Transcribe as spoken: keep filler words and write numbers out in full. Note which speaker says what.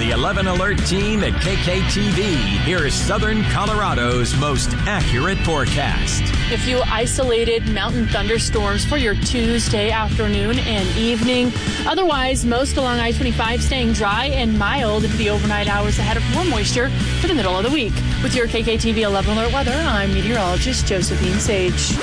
Speaker 1: the eleven Alert team at K K T V, here's Southern Colorado's most accurate forecast.
Speaker 2: A few isolated mountain thunderstorms for your Tuesday afternoon and evening. Otherwise, most along I twenty-five staying dry and mild into the overnight hours ahead of more moisture for the middle of the week. With your K K T V eleven Alert weather, I'm meteorologist Josephine Sage.